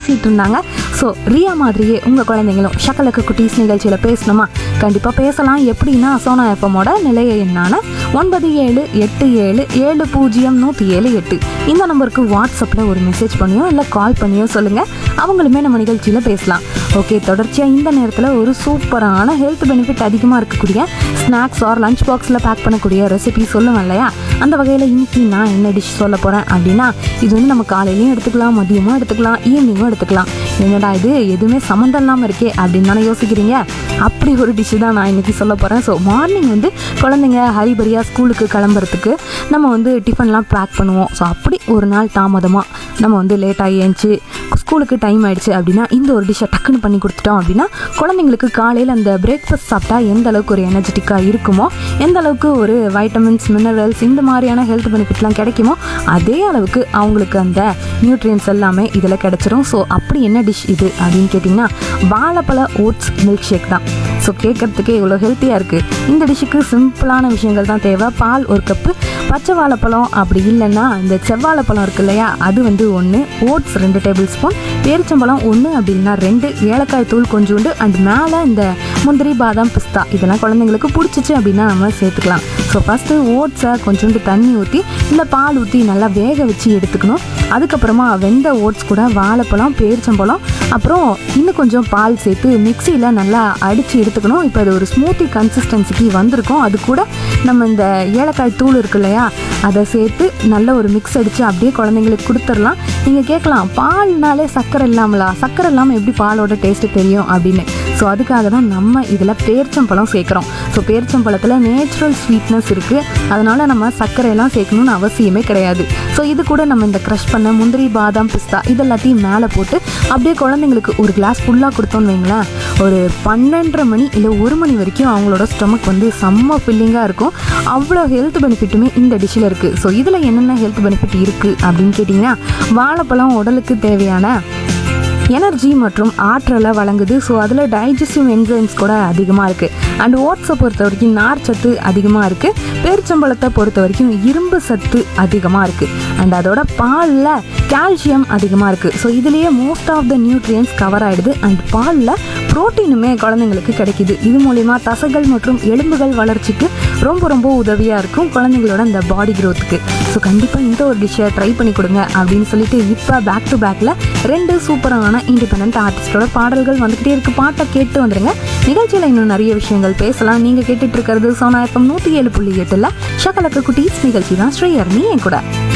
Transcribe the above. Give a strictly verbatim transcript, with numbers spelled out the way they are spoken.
பேசிகிட்டு இருந்தாங்க. ஸோ ரியா மாதிரியே உங்கள் குழந்தைங்களும் ஷக்கலக்கு குட்டீஸ் நிகழ்ச்சியில் பேசணுமா? கண்டிப்பாக பேசலாம். எப்படின்னா சோனா எஃப்எம்மோட நிலைய எண்ணான ஒன்பது ஏழு எட்டு ஏழு ஏழு பூஜ்ஜியம் நூற்றி ஏழு எட்டு இந்த நம்பருக்கு வாட்ஸ்அப்பில் ஒரு மெசேஜ் பண்ணியோ இல்லை கால் பண்ணியோ சொல்லுங்கள். அவங்களுமே நம்ம நிகழ்ச்சியில் பேசலாம். ஓகே, தொடர்ச்சியாக இந்த நேரத்தில் ஒரு சூப்பரான ஹெல்த் பெனிஃபிட் அதிகமாக இருக்கக்கூடிய ஸ்நாக்ஸ் ஆர் லஞ்ச் பாக்ஸில் பேக் பண்ணக்கூடிய ரெசிபி சொல்லுவேன் இல்லையா? அந்த வகையில் இன்னைக்கு நான் என்ன டிஷ் சொல்ல போகிறேன் அப்படின்னா, இது வந்து நம்ம காலையிலையும் எடுத்துக்கலாம், மதியமும் எடுத்துக்கலாம், ஈவினிங்கும் எடுத்துக்கலாம். என்னடா இது எதுவுமே சம்மந்தம் இல்லாமல் இருக்கே அப்படின்னு தானே யோசிக்கிறீங்க? அப்படி ஒரு டிஷ்ஷு தான் நான் இன்றைக்கி சொல்ல போகிறேன். ஸோ மார்னிங் வந்து குழந்தைங்க ஹரிபரியாக ஸ்கூலுக்கு கிளம்புறதுக்கு நம்ம வந்து டிஃபன்லாம் பேக் பண்ணுவோம். ஸோ அப்படி ஒரு நாள் தாமதமாக நம்ம வந்து லேட்டாகி ஏஞ்சி ஸ்கூலுக்கு டைம் ஆகிடுச்சு அப்படின்னா இந்த ஒரு டிஷ்ஷை டக்குன்னு பண்ணி கொடுத்துட்டோம் அப்படின்னா குழந்தைங்களுக்கு காலையில் அந்த பிரேக்ஃபாஸ்ட் சாப்பிட்டா எந்த அளவுக்கு ஒரு எனர்ஜெட்டிக்காக இருக்குமோ, எந்த அளவுக்கு ஒரு வைட்டமின்ஸ் மினரல்ஸ் இந்த மாதிரியான ஹெல்த் பெனிஃபிட்லாம் கிடைக்குமோ அதே அளவுக்கு அவங்களுக்கு அந்த நியூட்ரியன்ஸ் எல்லாமே இதில் கிடச்சிரும். ஸோ அப்படி என்ன டிஷ் இது அப்படின்னு கேட்டிங்கன்னா வாழைப்பழ ஓட்ஸ் மில்க் ஷேக் தான். ஸோ கேட்குறதுக்கே இவ்வளோ ஹெல்த்தியாக இருக்குது. இந்த டிஷ்ஷுக்கு சிம்பிளான விஷயங்கள் தான் தேவை. பால் ஒரு கப்பு, பச்சை வாழைப்பழம் அப்படி இல்லைன்னா இந்த செவ்வாழைப்பழம் இருக்கு இல்லையா அது வந்து ஒன்று, ஓட்ஸ் ரெண்டு டேபிள் ஸ்பூன், பேரிச்சம்பழம் ஒன்று அப்படின்னா ரெண்டு, ஏலக்காய் தூள் கொஞ்சோண்டு, அண்ட் மேலே இந்த முந்திரி பாதாம் பிஸ்தா இதெல்லாம் குழந்தைங்களுக்கு பிடிச்சிச்சு அப்படின்னா நம்ம சேர்த்துக்கலாம். ஸோ ஃபஸ்ட்டு ஓட்ஸை கொஞ்சோண்டு தண்ணி ஊற்றி இல்லை பால் ஊற்றி நல்லா வேக வச்சு எடுத்துக்கணும். அதுக்கப்புறமா வெந்த ஓட்ஸ் கூட வாழைப்பழம், பேரிச்சம்பழம், அப்புறம் இன்னும் கொஞ்சம் பால் சேர்த்து மிக்சியில் நல்லா அடித்து எடுத்துக்கணும். இப்போ அது ஒரு ஸ்மூத்தி கன்சிஸ்டன்சிக்கு வந்திருக்கும். அது கூட நம்ம இந்த ஏலக்காய் தூள் இருக்கு இல்லையா அதை சேர்த்து நல்ல ஒரு மிக்ஸ் அடித்து அப்படியே குழந்தைங்களுக்கு கொடுத்துடலாம். நீங்கள் கேட்கலாம், பால்னாலே சர்க்கரை இல்லாமலா, சர்க்கரை இல்லாமல் எப்படி பாலோட டேஸ்ட்டு தெரியும் அப்படின்னு. ஸோ அதுக்காக தான் நம்ம இதில் பேரிச்சம்பழம் சேர்க்குறோம். ஸோ பேரிச்சம்பழத்தில் நேச்சுரல் ஸ்வீட்னஸ் இருக்குது, அதனால் நம்ம சர்க்கரையெல்லாம் சேர்க்கணும்னு அவசியமே கிடையாது. ஸோ இது கூட நம்ம இந்த க்ரஷ் பண்ண முந்திரி பாதாம் பிஸ்தா இதெல்லாத்தையும் மேலே போட்டு அப்படியே குழந்தைங்களுக்கு ஒரு கிளாஸ் ஃபுல்லாக கொடுத்தோன்னு வைங்களேன், ஒரு பன்னெண்டரை மணி இல்லை ஒரு மணி வரைக்கும் அவங்களோட ஸ்டொமக் வந்து செம்ம ஃபில்லிங்காக இருக்கும். அவ்வளோ ஹெல்த் பெனிஃபிட்டுமே இந்த டிஷ்ஷில் இருக்குது. ஸோ இதில் என்னென்ன ஹெல்த் பெனிஃபிட் இருக்குது அப்படின்னு கேட்டிங்கன்னா, வாழைப்பழம் உடலுக்கு தேவையான எனர்ஜி மற்றும் ஆற்றலை வழங்குது. ஸோ அதில் டைஜஸ்டிவ் என்சைம்ஸ் கூட அதிகமாக இருக்குது. அண்ட் ஓட்ஸை பொறுத்த வரைக்கும் நார் சத்து அதிகமாக இருக்குது. பேரிச்சம்பழத்தை பொறுத்த வரைக்கும் இரும்பு சத்து அதிகமாக இருக்குது. அண்ட் அதோட பாலில் கால்சியம் அதிகமாக இருக்குது. ஸோ இதுலேயே most of the nutrients cover ஆகிடுது. அண்ட் பாலில் ப்ரோட்டீனுமே குழந்தைங்களுக்கு கிடைக்கிது. இது மூலிமா தசைகள் மற்றும் எலும்புகள் வளர்ச்சிக்கு ரொம்ப ரொம்ப உதவியாக இருக்கும் குழந்தைங்களோட இந்த பாடி க்ரோத்துக்கு. ஸோ கண்டிப்பாக இந்த ஒரு டிஷ்ஷை ட்ரை பண்ணி கொடுங்க அப்படின்னு சொல்லிட்டு இப்போ பேக் டு பேக்கில் ரெண்டு சூப்பரான இண்டிபெண்டன்ட் ஆர்டிஸ்டோட பாடல்கள் வந்துகிட்டே இருக்கு. பாட்டை கேட்டு வந்துடுங்க. நிகழ்ச்சியில் இன்னும் நிறைய விஷயங்கள் பேசலாம். நீங்கள் கேட்டுட்டு இருக்கிறது சோனா எஃப்எம் நூற்றி ஏழு புள்ளி எட்டில் ஷக்கலக்கு குட்டீஸ் நிகழ்ச்சி தான். ஸ்ரீயர்னி என் கூட.